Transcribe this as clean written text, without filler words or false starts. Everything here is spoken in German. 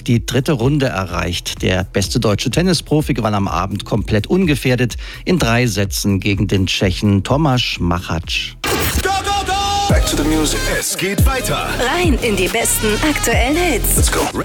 die 3. Runde erreicht. Der beste deutsche Tennisprofi gewann am Abend komplett ungefährdet in 3 Sätzen gegen den Tschechen Tomáš Machač. Back to the music. Es geht weiter. Rein in die besten aktuellen Hits. Let's go.